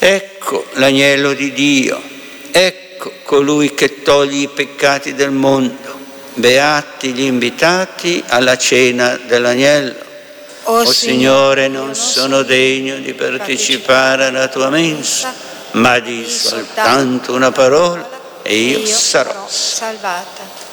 Ecco l'agnello di Dio, ecco colui che toglie i peccati del mondo. Beati gli invitati alla cena dell'agnello. O Signore, non sono degno di partecipare alla tua mensa, ma di soltanto una parola e io sarò salvata.